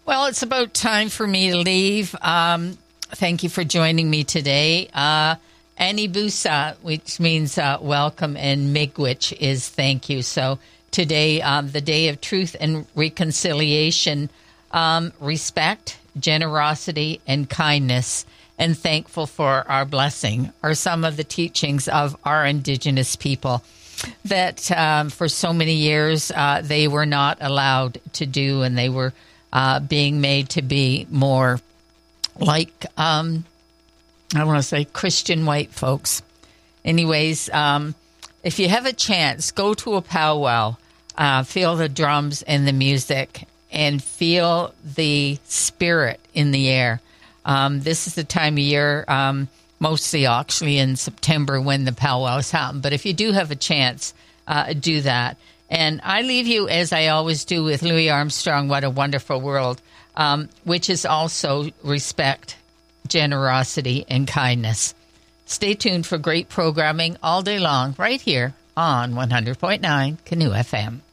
Well, it's about time for me to leave. Thank you for joining me today. Anibusa, which means welcome, and Miigwech is thank you. So today, the day of truth and reconciliation, respect, generosity, and kindness, and thankful for our blessing are some of the teachings of our Indigenous people that for so many years they were not allowed to do, and they were being made to be more like, I want to say, Christian white folks. Anyways, if you have a chance, go to a powwow, feel the drums and the music, and feel the spirit in the air. This is the time of year, mostly actually in September when the powwows happen. But if you do have a chance, do that. And I leave you, as I always do, with Louis Armstrong, What a Wonderful World, which is also respect, generosity, and kindness. Stay tuned for great programming all day long right here on 100.9 Canoe FM.